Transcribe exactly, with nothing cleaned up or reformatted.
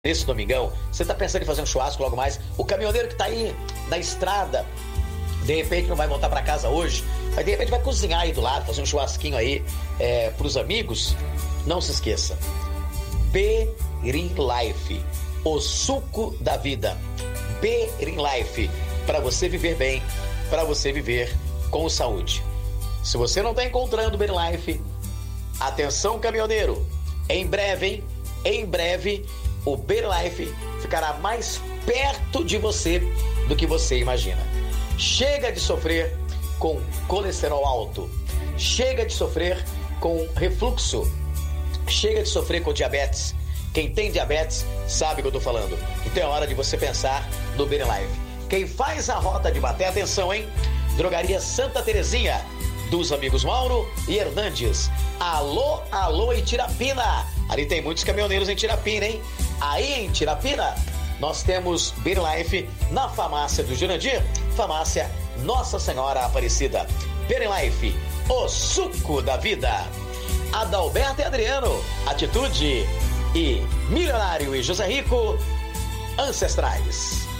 Esse domingão, você tá pensando em fazer um churrasco logo mais? O caminhoneiro que tá aí na estrada, de repente não vai voltar para casa hoje, mas de repente vai cozinhar aí do lado, fazer um churrasquinho aí é, pros amigos. Não se esqueça, Berin Life, o suco da vida. Berin Life, para você viver bem, para você viver com saúde. Se você não tá encontrando Berin Life, atenção caminhoneiro, em breve, hein? Em breve, o Berin Life ficará mais perto de você do que você imagina. Chega de sofrer com colesterol alto. Chega de sofrer com refluxo. Chega de sofrer com diabetes. Quem tem diabetes sabe o que eu tô falando. Então é hora de você pensar no Berin Life. Quem faz a rota de bater, atenção, hein? Drogaria Santa Terezinha, dos amigos Mauro e Hernandes. Alô, alô em Tirapina. Ali tem muitos caminhoneiros em Tirapina, hein? Aí em Tirapina, nós temos Berin Life na farmácia do Jurandir, farmácia Nossa Senhora Aparecida. Berin Life, o suco da vida. Adalberto e Adriano, Atitude e Milionário e José Rico, Ancestrais.